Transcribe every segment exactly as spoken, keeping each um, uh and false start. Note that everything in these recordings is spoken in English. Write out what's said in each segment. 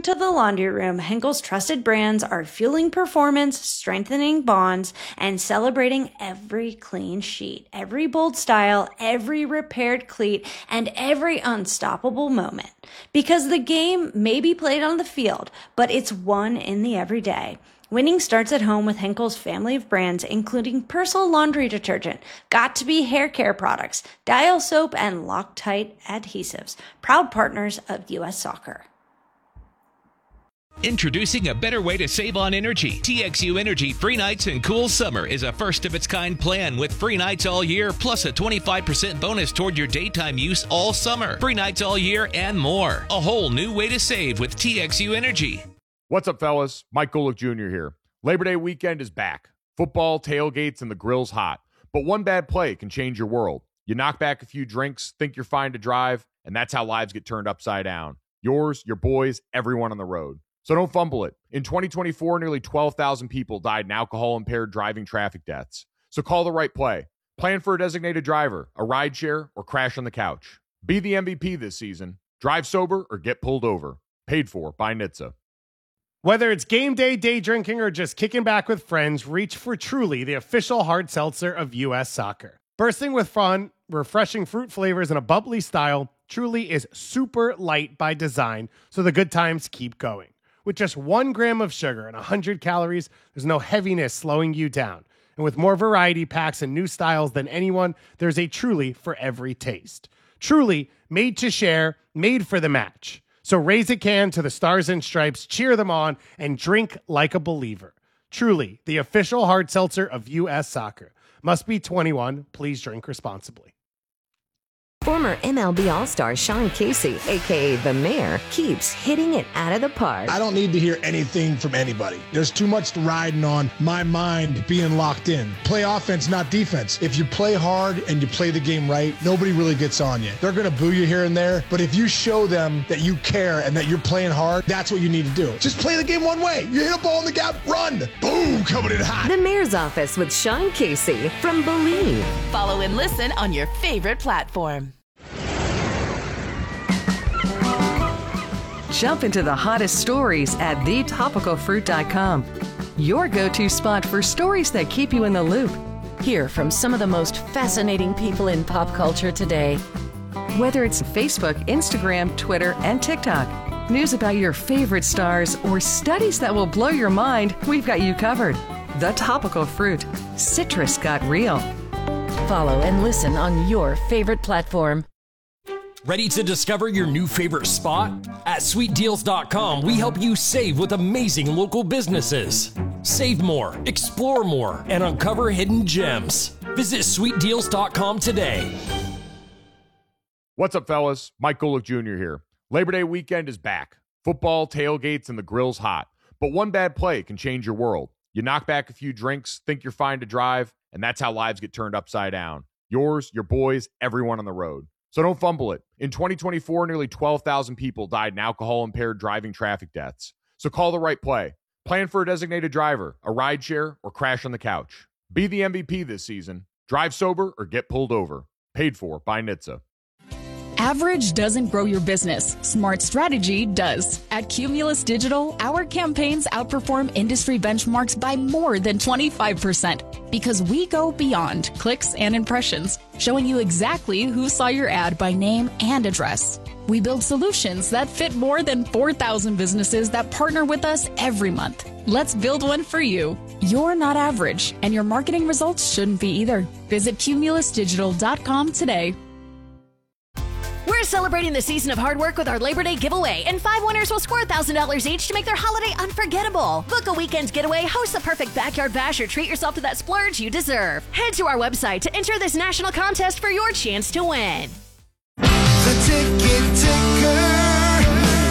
to the laundry room, Henkel's trusted brands are fueling performance, strengthening bonds, and celebrating every clean sheet, every bold style, every repaired cleat, and every unstoppable moment. Because the game may be played on the field, but it's won in the everyday. Winning starts at home with Henkel's family of brands, including Persil laundry detergent, Got2b hair care products, Dial soap, and Loctite adhesives, proud partners of U S Soccer. Introducing a better way to save on energy. T X U Energy Free Nights and Cool Summer is a first-of-its-kind plan with free nights all year, plus a twenty-five percent bonus toward your daytime use all summer. Free nights all year and more. A whole new way to save with T X U Energy. What's up, fellas? Mike Golick Junior here. Labor Day weekend is back. Football, tailgates, and the grill's hot. But one bad play can change your world. You knock back a few drinks, think you're fine to drive, and that's how lives get turned upside down. Yours, your boys, everyone on the road. So don't fumble it. In twenty twenty-four, nearly twelve thousand people died in alcohol-impaired driving traffic deaths. So call the right play. Plan for a designated driver, a rideshare, or crash on the couch. Be the M V P this season. Drive sober or get pulled over. Paid for by N H T S A. Whether it's game day, day drinking, or just kicking back with friends, reach for Truly, the official hard seltzer of U S Soccer. Bursting with fun, refreshing fruit flavors, and a bubbly style, Truly is super light by design, so the good times keep going. With just one gram of sugar and one hundred calories, there's no heaviness slowing you down. And with more variety packs and new styles than anyone, there's a Truly for every taste. Truly, made to share, made for the match. So raise a can to the Stars and Stripes, cheer them on, and drink like a believer. Truly, the official hard seltzer of U S Soccer. Must be twenty-one. Please drink responsibly. Former M L B All-Star Sean Casey, a k a. The Mayor, keeps hitting it out of the park. I don't need to hear anything from anybody. There's too much riding on my mind being locked in. Play offense, not defense. If you play hard and you play the game right, nobody really gets on you. They're going to boo you here and there, but if you show them that you care and that you're playing hard, that's what you need to do. Just play the game one way. You hit a ball in the gap, run. Boom, coming in hot. The Mayor's Office with Sean Casey from Believe. Follow and listen on your favorite platform. Jump into the hottest stories at the topical fruit dot com. Your go-to spot for stories that keep you in the loop. Hear from some of the most fascinating people in pop culture today. Whether it's Facebook, Instagram, Twitter, and TikTok, news about your favorite stars, or studies that will blow your mind, we've got you covered. The Topical Fruit. Citrus got real. Follow and listen on your favorite platform. Ready to discover your new favorite spot? At sweet deals dot com, we help you save with amazing local businesses. Save more, explore more, and uncover hidden gems. Visit sweet deals dot com today. What's up, fellas? Mike Golick Junior here. Labor Day weekend is back. Football, tailgates, and the grill's hot. But one bad play can change your world. You knock back a few drinks, think you're fine to drive, and that's how lives get turned upside down. Yours, your boys, everyone on the road. So don't fumble it. In twenty twenty-four, nearly twelve thousand people died in alcohol-impaired driving traffic deaths. So call the right play. Plan for a designated driver, a rideshare, or crash on the couch. Be the M V P this season. Drive sober or get pulled over. Paid for by N H T S A. Average doesn't grow your business. Smart strategy does. At Cumulus Digital, our campaigns outperform industry benchmarks by more than twenty-five percent because we go beyond clicks and impressions, showing you exactly who saw your ad by name and address. We build solutions that fit more than four thousand businesses that partner with us every month. Let's build one for you. You're not average, and your marketing results shouldn't be either. Visit cumulus digital dot com today. We're celebrating the season of hard work with our Labor Day giveaway, and five winners will score one thousand dollars each to make their holiday unforgettable. Book a weekend getaway, host the perfect backyard bash, or treat yourself to that splurge you deserve. Head to our website to enter this national contest for your chance to win. The ticket ticker.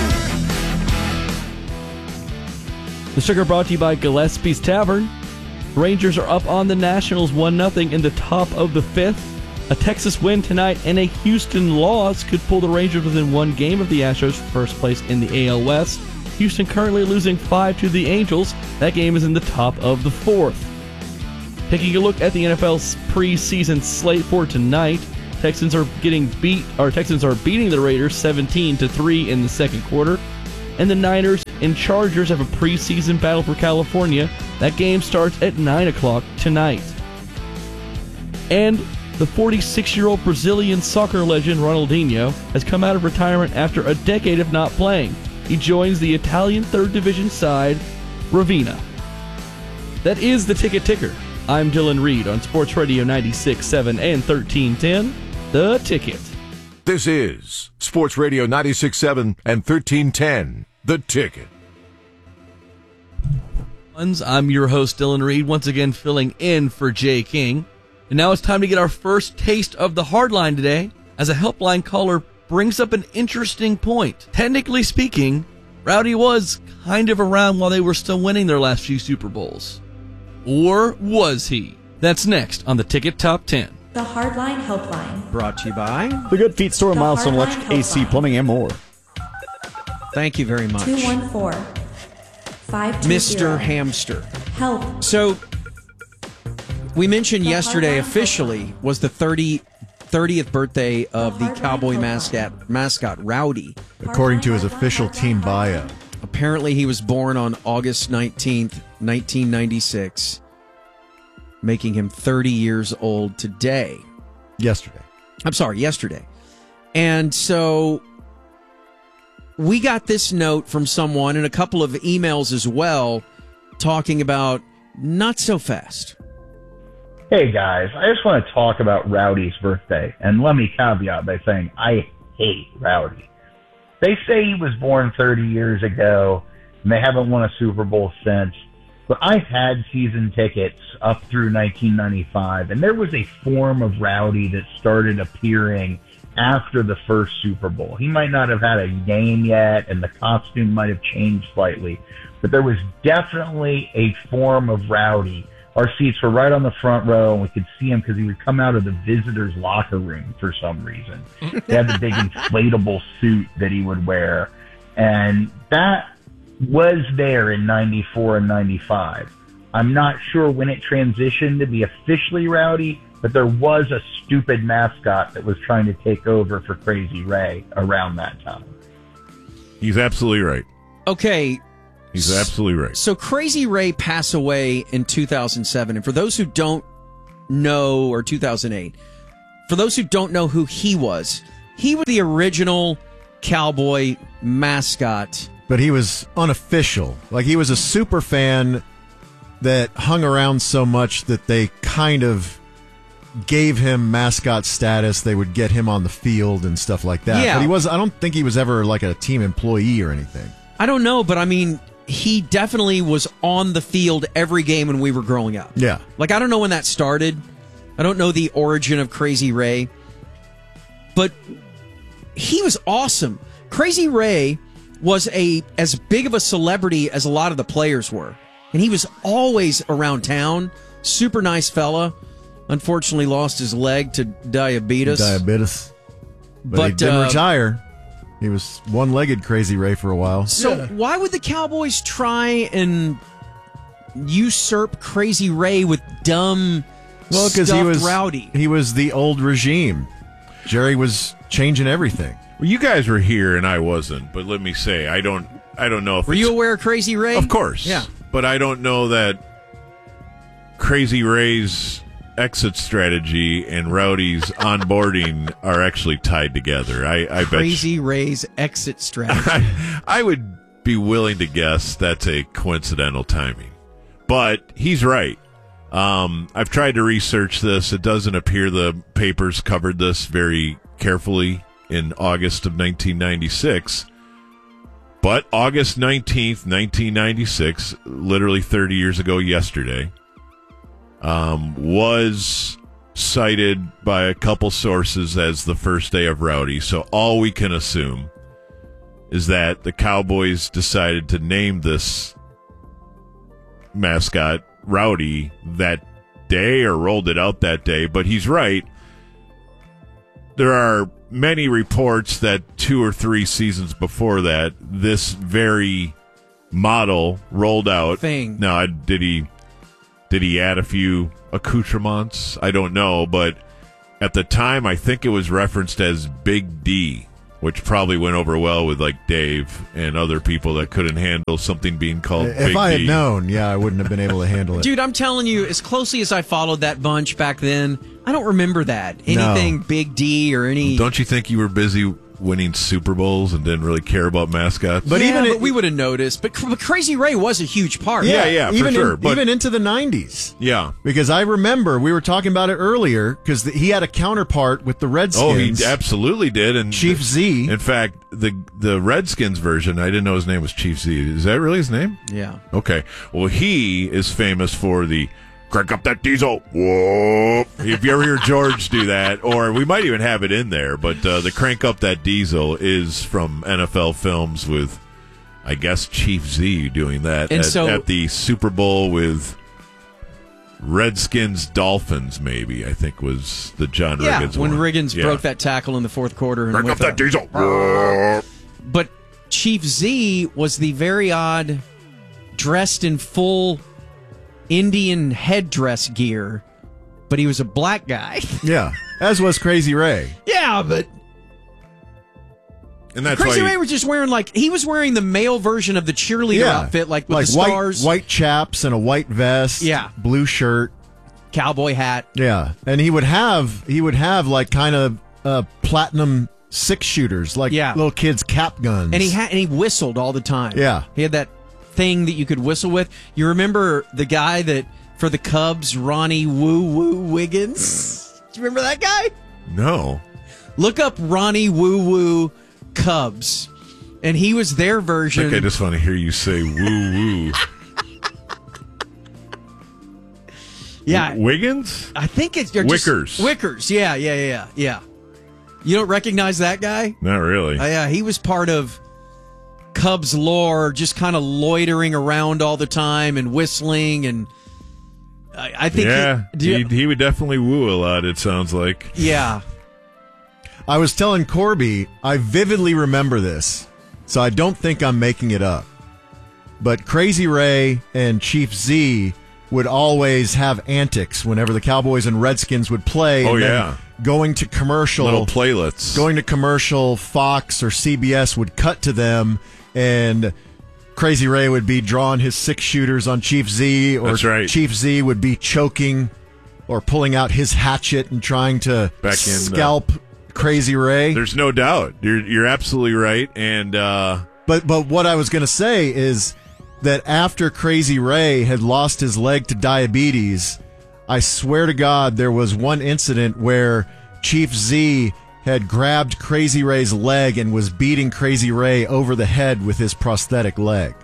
The Sugar brought to you by Gillespie's Tavern. Rangers are up on the Nationals one nothing in the top of the fifth. A Texas win tonight and a Houston loss could pull the Rangers within one game of the Astros for first place in the A L West. Houston currently losing five to the Angels. That game is in the top of the fourth. Taking a look at the N F L's preseason slate for tonight, Texans are getting beat, or Texans are beating the Raiders seventeen to three in the second quarter, and the Niners and Chargers have a preseason battle for California. That game starts at nine o'clock tonight. And the forty-six-year-old Brazilian soccer legend Ronaldinho has come out of retirement after a decade of not playing. He joins the Italian third Division side, Ravenna. That is the Ticket Ticker. I'm Dylan Reed on Sports Radio ninety-six point seven and thirteen ten, The Ticket. This is Sports Radio ninety-six point seven and thirteen ten, The Ticket. I'm your host, Dylan Reed, once again filling in for Jay King. And now it's time to get our first taste of the hardline today, as a helpline caller brings up an interesting point. Technically speaking, Rowdy was kind of around while they were still winning their last few Super Bowls. Or was he? That's next on the Ticket Top ten. The Hardline Helpline. Brought to you by The Good Feet Store, The Milestone Hardline Electric, A C, Helpline. Plumbing, and more. Thank you very much. two one four, five two zero. Mister Hamster. Help. So, we mentioned The yesterday Hardline officially was the thirty, thirtieth birthday of the, The Hardline Cowboy Helpline. mascot, mascot Rowdy. According to his official team bio. Apparently, he was born on August nineteenth, nineteen ninety-six, making him thirty years old today. Yesterday. I'm sorry, yesterday. And so we got this note from someone and a couple of emails as well talking about not so fast. Hey guys, I just want to talk about Rowdy's birthday, and let me caveat by saying I hate Rowdy. They say he was born thirty years ago, and they haven't won a Super Bowl since, but I've had season tickets up through nineteen ninety-five, and there was a form of Rowdy that started appearing after the first Super Bowl. He might not have had a game yet, and the costume might have changed slightly, but there was definitely a form of Rowdy. Our seats were right on the front row, and we could see him because he would come out of the visitors' locker room for some reason. He had the big inflatable suit that he would wear, and that was there in ninety-four and ninety-five. I'm not sure when it transitioned to be officially Rowdy, but there was a stupid mascot that was trying to take over for Crazy Ray around that time. He's absolutely right. Okay. He's absolutely right. So Crazy Ray passed away in two thousand seven. And for those who don't know, or two thousand eight, for those who don't know who he was, he was the original Cowboy mascot. But he was unofficial. Like, he was a super fan that hung around so much that they kind of gave him mascot status. They would get him on the field and stuff like that. Yeah. But he was, I don't think he was ever like a team employee or anything. I don't know, but I mean, he definitely was on the field every game when we were growing up. Yeah. Like, I don't know when that started. I don't know the origin of Crazy Ray. But he was awesome. Crazy Ray was a as big of a celebrity as a lot of the players were. And he was always around town. Super nice fella. Unfortunately lost his leg to diabetes. Diabetes. But, But, he didn't uh, retire. He was one-legged Crazy Ray for a while. So why would the Cowboys try and usurp Crazy Ray with dumb, Well, because he stuffed was Rowdy? He was the old regime. Jerry was changing everything. Well, you guys were here and I wasn't, but let me say, I don't, I don't know if Were it's, you aware of Crazy Ray? Of course, Yeah. But I don't know that Crazy Ray's exit strategy and Rowdy's onboarding are actually tied together. I, I bet. Crazy Ray's exit strategy. I, I would be willing to guess that's a coincidental timing, but he's right. Um, I've tried to research this. It doesn't appear the papers covered this very carefully in August of nineteen ninety-six. But August nineteenth, nineteen ninety-six, literally thirty years ago yesterday, um, was cited by a couple sources as the first day of Rowdy. So all we can assume is that the Cowboys decided to name this mascot Rowdy that day or rolled it out that day. But he's right. There are many reports that two or three seasons before that, this very model rolled out. Thing. Now, did he did he add a few accoutrements? I don't know, but at the time, I think it was referenced as Big D which probably went over well with like Dave and other people that couldn't handle something being called If Big I had D. known, yeah, I wouldn't have been able to handle it. Dude, I'm telling you, as closely as I followed that bunch back then, I don't remember that. Anything No. Big D or any... Don't you think you were busy winning Super Bowls and didn't really care about mascots? But yeah, even but we would have noticed. But, but Crazy Ray was a huge part. Yeah, yeah, for even sure. In, but, even into the nineties. Yeah. Because I remember, we were talking about it earlier, because he had a counterpart with the Redskins. Oh, he absolutely did. And Chief Z. In fact, the the Redskins version, I didn't know his name was Chief Z. Is that really his name? Yeah. Okay. Well, he is famous for the crank up that diesel. Whoa. If you ever hear George do that, or we might even have it in there, but uh, the crank up that diesel is from N F L films with, I guess, Chief Z doing that And at, so- at the Super Bowl with Redskins Dolphins, maybe, I think was the John Yeah, Riggins when one. Riggins Yeah. broke that tackle in the fourth quarter. And Crank with up that a- diesel. But Chief Z was the very odd, dressed in full Indian headdress gear, but he was a black guy. Yeah, as was Crazy Ray. Yeah, but And that's Crazy why Ray was just wearing like he was wearing the male version of the cheerleader Yeah. outfit, like with like the white, stars, white chaps and a white vest. Yeah. Blue shirt. cowboy hat. Yeah, and he would have he would have like kind of uh, platinum six shooters, like Yeah. little kids' cap guns. And he had and he whistled all the time. Yeah. He had that thing that you could whistle with. You remember the guy that for the Cubs, Ronnie Woo Woo Wiggins? Do you remember that guy? No. Look up Ronnie Woo Woo Cubs. And he was their I version. think I just want to hear you say woo woo. Yeah. W- Wiggins? I think it's you're just- Wickers. Wickers. Yeah, yeah, yeah, yeah, yeah. You don't recognize that guy? Not really. Uh, yeah, he was part of Cubs lore, just kind of loitering around all the time and whistling, and I, I think, yeah, he, do you- he, he would definitely woo a lot, it sounds like. yeah. I was telling Corby, I vividly remember this, so I don't think I'm making it up. But Crazy Ray and Chief Z would always have antics whenever the Cowboys and Redskins would play. Oh, and then yeah. Going to commercial. Little playlets. Going to commercial, Fox or C B S would cut to them, and Crazy Ray would be drawing his six shooters on Chief Z, or That's right. Chief Z would be choking or pulling out his hatchet and trying to Back in, scalp Crazy Ray. There's no doubt. You're you're absolutely right. And uh, But but what I was going to say is that after Crazy Ray had lost his leg to diabetes, I swear to God there was one incident where Chief Z had grabbed Crazy Ray's leg and was beating Crazy Ray over the head with his prosthetic leg.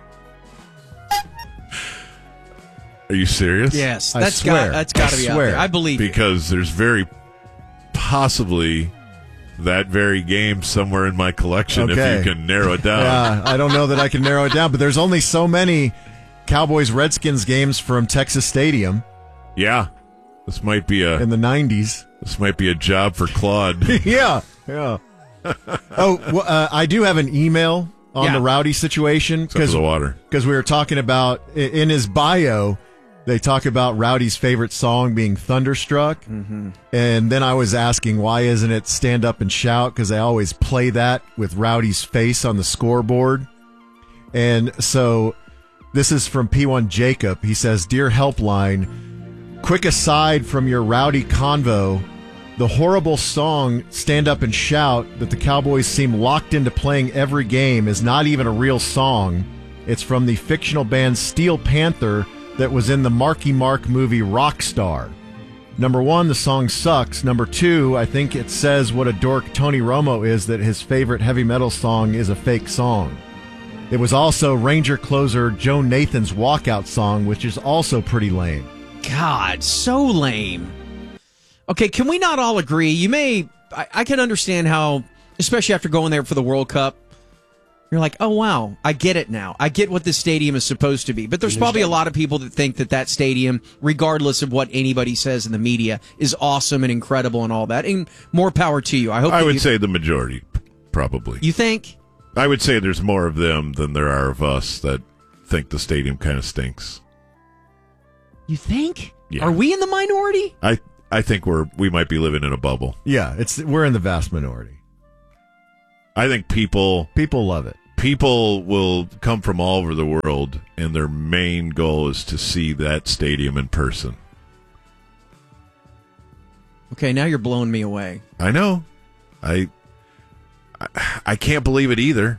are you serious? Yes, I that's swear. got that's got to I be out swear. there. I believe it. Because there's very possibly that very game somewhere in my collection Okay. if you can narrow it down. Yeah, I don't know that I can narrow it down, but there's only so many Cowboys-Redskins games from Texas Stadium Yeah. This might be a in the nineties. this might be a job for Claude. yeah, yeah. Oh, well, uh, I do have an email on Yeah. the Rowdy situation Except for the water. because we were talking about i- in his bio. They talk about Rowdy's favorite song being Thunderstruck, Mm-hmm. and then I was asking why isn't it Stand Up and Shout, because they always play that with Rowdy's face on the scoreboard. And so this is from P one Jacob. He says, "Dear Helpline, quick aside from your Rowdy convo, the horrible song Stand Up and Shout that the Cowboys seem locked into playing every game is not even a real song. It's from the fictional band Steel Panther that was in the Marky Mark movie Rockstar. Number one, the song sucks. Number two, I think it says what a dork Tony Romo is that his favorite heavy metal song is a fake song. It was also Ranger closer Joe Nathan's walkout song, which is also pretty lame." God, so lame. Okay, can we not all agree? You may, I, I can understand how, especially after going there for the World Cup, you're like, oh, wow, I get it now. I get what this stadium is supposed to be. But there's probably a lot of people that think that that stadium, regardless of what anybody says in the media, is awesome and incredible and all that. And more power to you. I hope I that would you, say the majority, probably. You think? I would say there's more of them than there are of us that think the stadium kind of stinks. You think? Yeah. Are we in the minority? I I think we're we might be living in a bubble. Yeah, it's we're in the vast minority. I think people people love it. People will come from all over the world, and their main goal is to see that stadium in person. Okay, now you're blowing me away. I know. I I, I can't believe it either.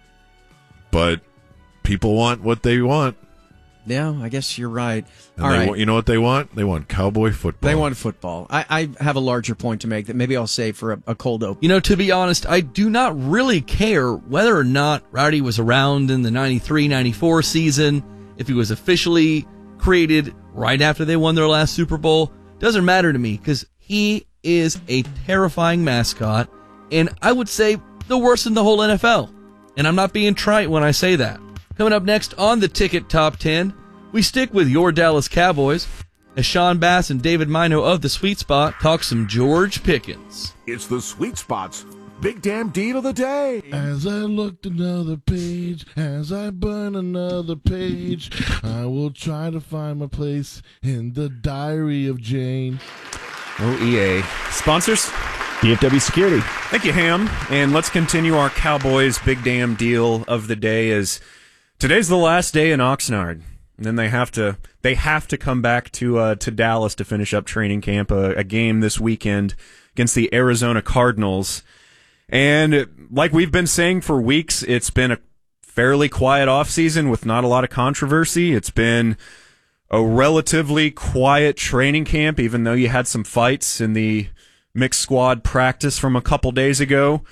But people want what they want. Yeah, I guess you're right. And All they right. want, you know what they want? They want cowboy football. They want football. I, I have a larger point to make that maybe I'll save for a, a cold open. You know, to be honest, I do not really care whether or not Rowdy was around in the ninety-three ninety-four season, if he was officially created right after they won their last Super Bowl. Doesn't matter to me because he is a terrifying mascot, and I would say the worst in the whole N F L. And I'm not being trite when I say that. Coming up next on the Ticket Top ten, we stick with your Dallas Cowboys as Sean Bass and David Mino of The Sweet Spot talk some George Pickens. It's The Sweet Spot's Big Damn Deal of the Day. As I looked another page, as I burn another page, I will try to find my place in the diary of Jane. O E A. Sponsors? D F W Security. Thank you, Ham. And let's continue our Cowboys Big Damn Deal of the Day as today's the last day in Oxnard. And then they have to they have to come back to uh, to Dallas to finish up training camp, a, a game this weekend against the Arizona Cardinals. And like we've been saying for weeks, it's been a fairly quiet offseason with not a lot of controversy. It's been a relatively quiet training camp, even though you had some fights in the mixed squad practice from a couple days ago.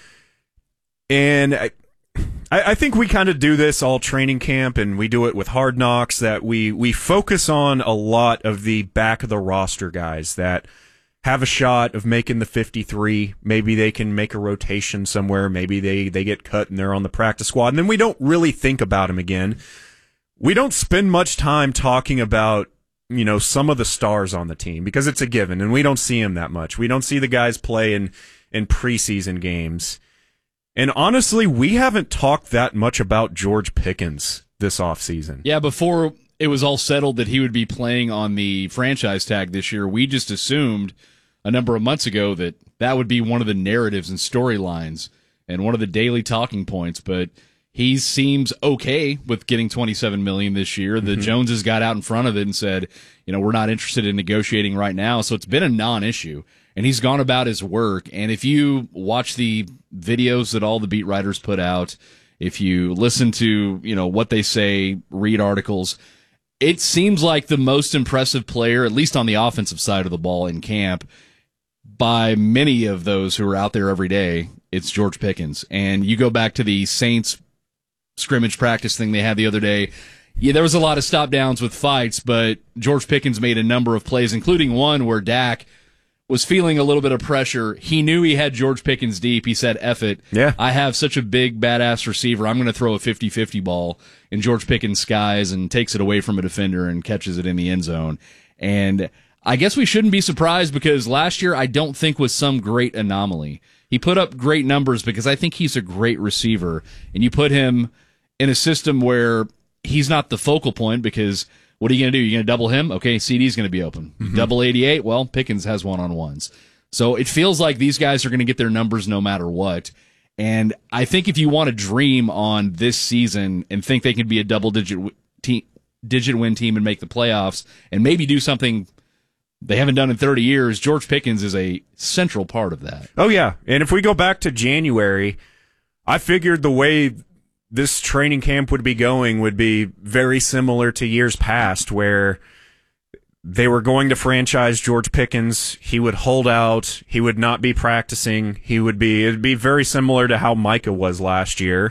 And I, I think we kind of do this all training camp, and we do it with Hard Knocks, that we, we focus on a lot of the back of the roster guys that have a shot of making the fifty-three. Maybe they can make a rotation somewhere. Maybe they, they get cut and they're on the practice squad, and then we don't really think about them again. We don't spend much time talking about, you know, some of the stars on the team because it's a given, and we don't see them that much. We don't see the guys play in, in preseason games. And honestly, we haven't talked that much about George Pickens this offseason. Yeah, before it was all settled that he would be playing on the franchise tag this year, we just assumed a number of months ago that that would be one of the narratives and storylines and one of the daily talking points, but he seems okay with getting twenty-seven million dollars this year. The mm-hmm. Joneses got out in front of it and said, you know, we're not interested in negotiating right now. So it's been a non-issue, and he's gone about his work. And if you watch the videos that all the beat writers put out, if you listen to, you know, what they say, read articles, it seems like the most impressive player, at least on the offensive side of the ball in camp, by many of those who are out there every day, it's George Pickens. And you go back to the Saints scrimmage practice thing they had the other day. Yeah, there was a lot of stop downs with fights, but George Pickens made a number of plays, including one where Dak was feeling a little bit of pressure. He knew he had George Pickens deep. He said, F it. Yeah. I have such a big, badass receiver. I'm going to throw a fifty-fifty ball in George Pickens' skies and takes it away from a defender and catches it in the end zone. And I guess we shouldn't be surprised because last year I don't think was some great anomaly. He put up great numbers because I think he's a great receiver. And you put him in a system where he's not the focal point because what are you going to do? You're going to double him? Okay, C D's going to be open. Mm-hmm. Double eighty-eight? Well, Pickens has one-on-ones. So it feels like these guys are going to get their numbers no matter what. And I think if you want to dream on this season and think they can be a double-digit te- digit win team and make the playoffs and maybe do something they haven't done in thirty years, George Pickens is a central part of that. Oh, yeah. And if we go back to January, I figured the way this training camp would be going would be very similar to years past, where they were going to franchise George Pickens. He would hold out. He would not be practicing. He would be, it'd be very similar to how Micah was last year.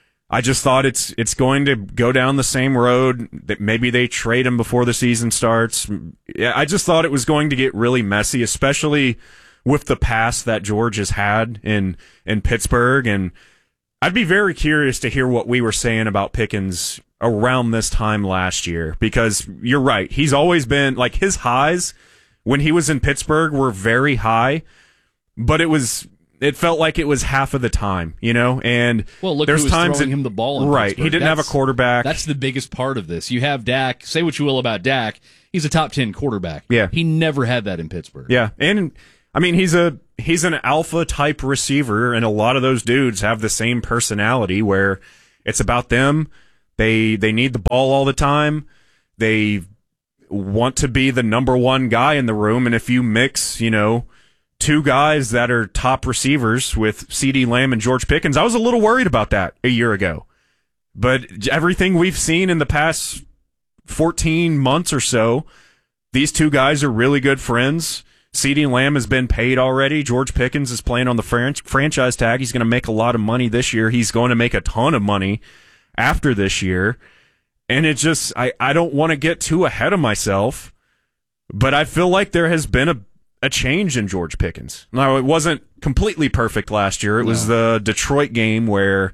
I just thought it's, it's going to go down the same road, that maybe they trade him before the season starts. I just thought it was going to get really messy, especially with the past that George has had in, in Pittsburgh. And I'd be very curious to hear what we were saying about Pickens around this time last year, because you're right. He's always been, like, his highs when he was in Pittsburgh were very high, but it was, it felt like it was half of the time, you know? And well, look there's who was times throwing in, him the ball in right. Pittsburgh. He didn't that's, have a quarterback. That's the biggest part of this. You have Dak. Say what you will about Dak. He's a top ten quarterback. Yeah. He never had that in Pittsburgh. Yeah. And I mean, he's a he's an alpha type receiver, and a lot of those dudes have the same personality where it's about them. They they need the ball all the time. They want to be the number one guy in the room, and if you mix, you know, two guys that are top receivers with CeeDee Lamb and George Pickens, I was a little worried about that a year ago. But everything we've seen in the past fourteen months or so, these two guys are really good friends. CeeDee Lamb has been paid already. George Pickens is playing on the fran- franchise tag. He's going to make a lot of money this year. He's going to make a ton of money after this year. And it just, I, I don't want to get too ahead of myself, but I feel like there has been a, a change in George Pickens. Now, it wasn't completely perfect last year. It no. was the Detroit game where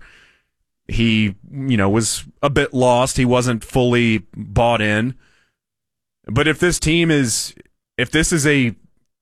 he, you know, was a bit lost. He wasn't fully bought in. But if this team is, if this is a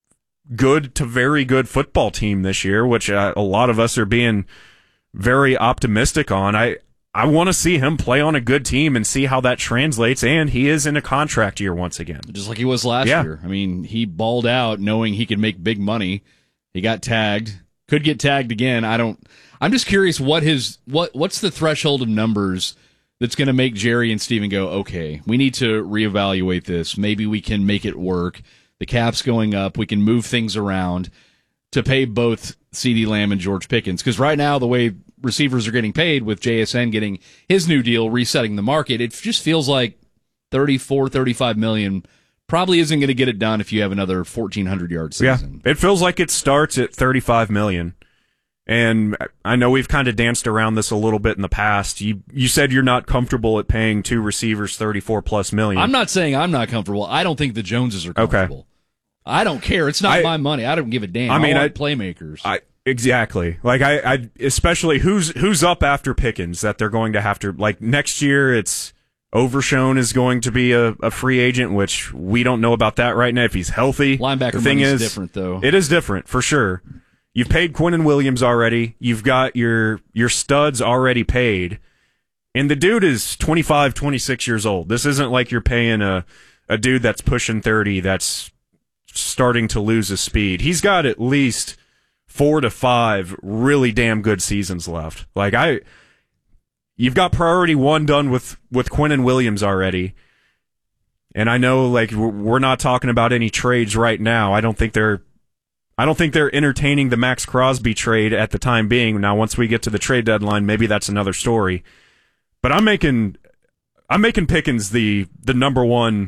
good to very good football team this year, which uh, a lot of us are being very optimistic on, I, I want to see him play on a good team and see how that translates, and he is in a contract year once again. Just like he was last yeah. year. I mean, he balled out knowing he could make big money. He got tagged. Could get tagged again. I don't I'm just curious what his what what's the threshold of numbers that's going to make Jerry and Steven go, okay, we need to reevaluate this. Maybe we can make it work. The cap's going up. We can move things around to pay both CeeDee Lamb and George Pickens. Because right now, the way receivers are getting paid with J S N getting his new deal, resetting the market, it just feels like thirty-four, thirty-five million probably isn't going to get it done if you have another fourteen hundred yard season. Yeah, it feels like it starts at thirty-five million. And I know we've kind of danced around this a little bit in the past. You you said you're not comfortable at paying two receivers thirty-four plus million. I'm not saying I'm not comfortable. I don't think the Joneses are comfortable. Okay. I don't care. It's not I, my money. I don't give a damn. I mean, I want I, playmakers. I, exactly. Like I, I, especially who's who's up after Pickens that they're going to have to, like, next year. It's Overshown is going to be a, a free agent, which we don't know about that right now. If he's healthy, linebacker the thing is is different though. It is different for sure. You've paid Quinnen Williams already. You've got your your studs already paid, and the dude is twenty-five, twenty-six years old. This isn't like you're paying a a dude that's pushing thirty. That's starting to lose his speed. He's got at least four to five really damn good seasons left. Like I, you've got priority one done with, with Quinnen Williams already. And I know, like, we're not talking about any trades right now. I don't think they're, I don't think they're entertaining the Max Crosby trade at the time being. Now, once we get to the trade deadline, maybe that's another story. But I'm making, I'm making Pickens the, the number one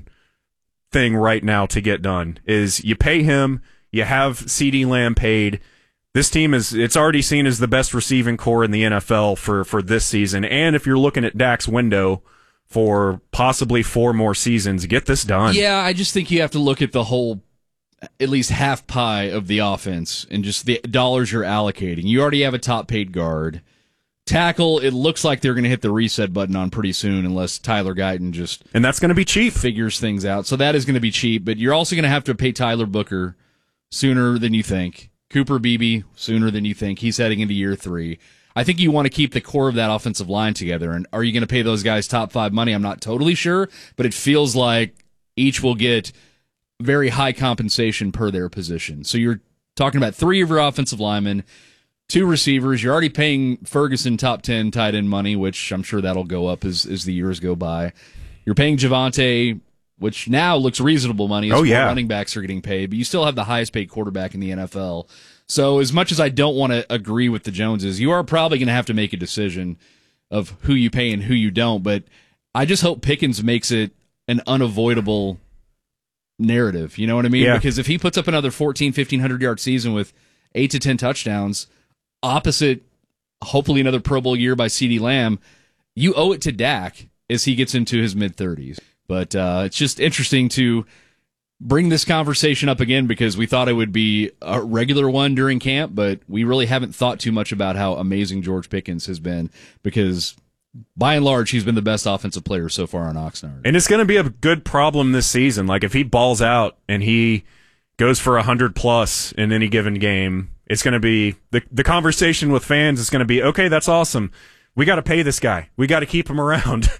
thing right now to get done. Is you pay him, you have CeeDee Lamb paid. This team is, it's already seen as the best receiving core in the N F L for, for this season. And if you're looking at Dak's window for possibly four more seasons, get this done. Yeah, I just think you have to look at the whole, at least half pie of the offense and just the dollars you're allocating. You already have a top paid guard. Tackle, it looks like they're going to hit the reset button on pretty soon unless Tyler Guyton just... And that's going to be cheap. ...figures things out. So that is going to be cheap, but you're also going to have to pay Tyler Booker sooner than you think. Cooper Beebe sooner than you think. He's heading into year three. I think you want to keep the core of that offensive line together. And are you going to pay those guys top five money? I'm not totally sure, but it feels like each will get very high compensation per their position. So you're talking about three of your offensive linemen, two receivers. You're already paying Ferguson top ten tight end money, which I'm sure that'll go up as, as the years go by. You're paying Javonte, which now looks reasonable money as oh, yeah. running backs are getting paid, but you still have the highest paid quarterback in the N F L. So as much as I don't want to agree with the Joneses, you are probably going to have to make a decision of who you pay and who you don't, but I just hope Pickens makes it an unavoidable narrative. You know what I mean? Yeah. Because if he puts up another fourteen, fifteen hundred yard season with eight to ten touchdowns, opposite hopefully another Pro Bowl year by CeeDee Lamb, you owe it to Dak as he gets into his mid-thirties. But uh, it's just interesting to bring this conversation up again because we thought it would be a regular one during camp, but we really haven't thought too much about how amazing George Pickens has been because by and large, he's been the best offensive player so far on Oxnard. And it's going to be a good problem this season. Like if he balls out and he goes for one hundred plus in any given game, it's going to be the the conversation with fans is going to be, okay, that's awesome. We got to pay this guy. We got to keep him around.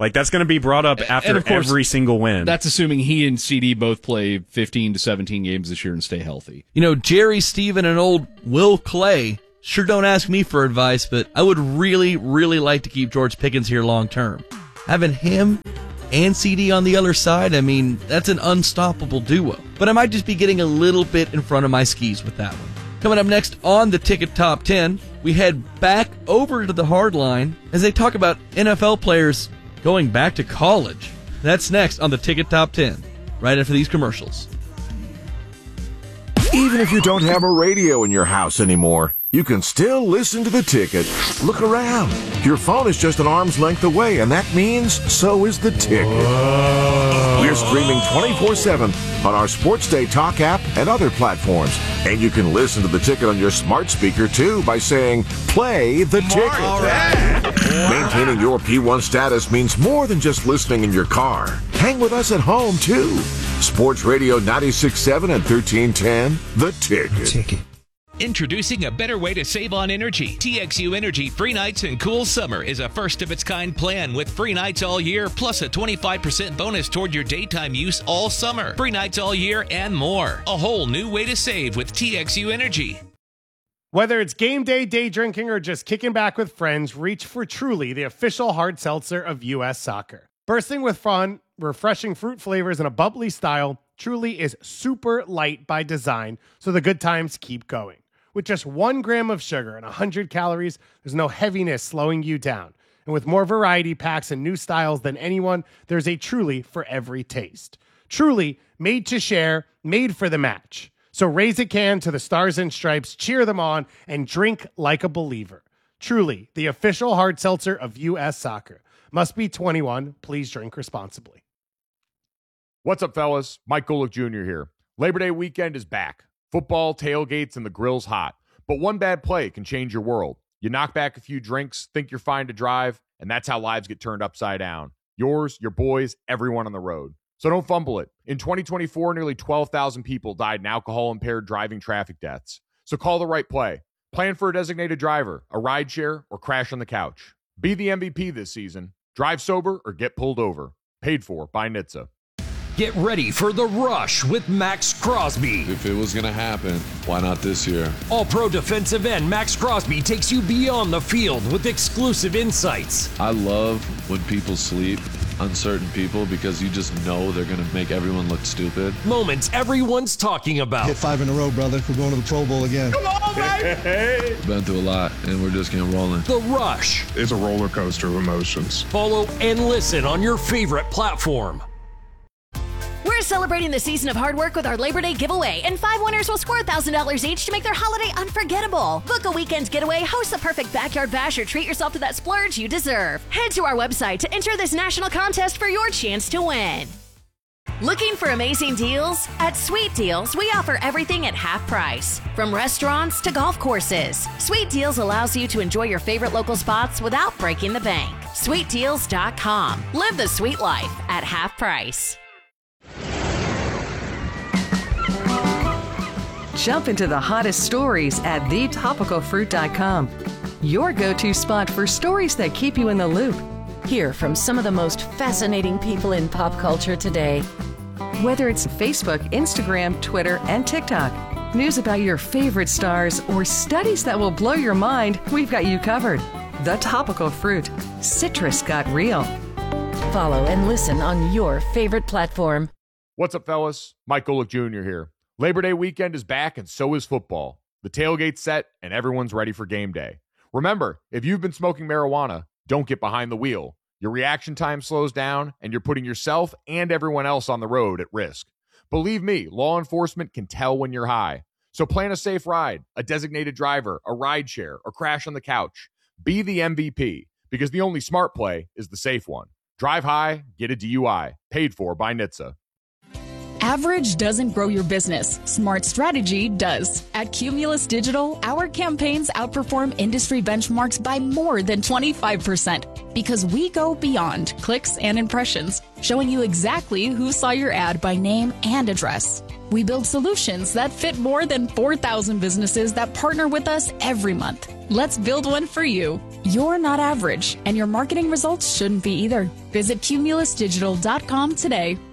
Like, that's going to be brought up after And of course, every single win. That's assuming he and C D both play fifteen to seventeen games this year and stay healthy. You know, Jerry, Steven, and old Will Clay, sure don't ask me for advice, but I would really, really like to keep George Pickens here long term. Having him and C D on the other side, I mean, that's an unstoppable duo. But I might just be getting a little bit in front of my skis with that one. Coming up next on the Ticket Top ten, we head back over to the hard line as they talk about N F L players going back to college. That's next on the Ticket Top ten, right after these commercials. Even if you don't have a radio in your house anymore, you can still listen to the Ticket. Look around. Your phone is just an arm's length away, and that means so is the Ticket. Whoa. We're streaming twenty-four seven on our Sports Day Talk app and other platforms. And you can listen to the Ticket on your smart speaker, too, by saying, play the Ticket. All right. Maintaining your P one status means more than just listening in your car. Hang with us at home, too. Sports Radio ninety-six point seven and thirteen ten, The Ticket. The Ticket. Introducing a better way to save on energy. T X U Energy Free Nights and Cool Summer is a first-of-its-kind plan with free nights all year, plus a twenty-five percent bonus toward your daytime use all summer. Free nights all year and more. A whole new way to save with T X U Energy. Whether it's game day, day drinking, or just kicking back with friends, reach for Truly, the official hard seltzer of U S Soccer. Bursting with fun, refreshing fruit flavors, and a bubbly style, Truly is super light by design, so the good times keep going. With just one gram of sugar and one hundred calories, there's no heaviness slowing you down. And with more variety packs and new styles than anyone, there's a Truly for every taste. Truly, made to share, made for the match. So raise a can to the Stars and Stripes, cheer them on, and drink like a believer. Truly, the official hard seltzer of U S Soccer. Must be twenty-one. Please drink responsibly. What's up, fellas? Mike Golick Junior here. Labor Day weekend is back. Football, tailgates, and the grill's hot. But one bad play can change your world. You knock back a few drinks, think you're fine to drive, and that's how lives get turned upside down. Yours, your boys, everyone on the road. So don't fumble it. In twenty twenty-four, nearly twelve thousand people died in alcohol-impaired driving traffic deaths. So call the right play. Plan for a designated driver, a rideshare, or crash on the couch. Be the M V P this season. Drive sober or get pulled over. Paid for by N H T S A. Get ready for The Rush with Max Crosby. If it was going to happen, why not this year? All-pro defensive end Max Crosby takes you beyond the field with exclusive insights. I love when people sleep on certain people because you just know they're going to make everyone look stupid. Moments everyone's talking about. Hit five in a row, brother. We're going to the Pro Bowl again. Come on, baby! Been through a lot, and we're just getting rolling. The Rush. It's a roller coaster of emotions. Follow and listen on your favorite platform. We're celebrating the season of hard work with our Labor Day giveaway, and five winners will score one thousand dollars each to make their holiday unforgettable. Book a weekend getaway, host the perfect backyard bash, or treat yourself to that splurge you deserve. Head to our website to enter this national contest for your chance to win. Looking for amazing deals? At Sweet Deals, we offer everything at half price. From restaurants to golf courses, Sweet Deals allows you to enjoy your favorite local spots without breaking the bank. sweet deals dot com. Live the sweet life at half price. Jump into the hottest stories at the topical fruit dot com. Your go-to spot for stories that keep you in the loop. Hear from some of the most fascinating people in pop culture today. Whether it's Facebook, Instagram, Twitter, and TikTok, news about your favorite stars, or studies that will blow your mind, we've got you covered. The Topical Fruit. Citrus got real. Follow and listen on your favorite platform. What's up, fellas? Mike Golick Junior here. Labor Day weekend is back, and so is football. The tailgate's set, and everyone's ready for game day. Remember, if you've been smoking marijuana, don't get behind the wheel. Your reaction time slows down, and you're putting yourself and everyone else on the road at risk. Believe me, law enforcement can tell when you're high. So plan a safe ride, a designated driver, a ride share, or crash on the couch. Be the M V P, because the only smart play is the safe one. Drive high, get a D U I. Paid for by N H T S A. Average doesn't grow your business. Smart strategy does. At Cumulus Digital, our campaigns outperform industry benchmarks by more than twenty-five percent because we go beyond clicks and impressions, showing you exactly who saw your ad by name and address. We build solutions that fit more than four thousand businesses that partner with us every month. Let's build one for you. You're not average, and your marketing results shouldn't be either. Visit cumulus digital dot com today.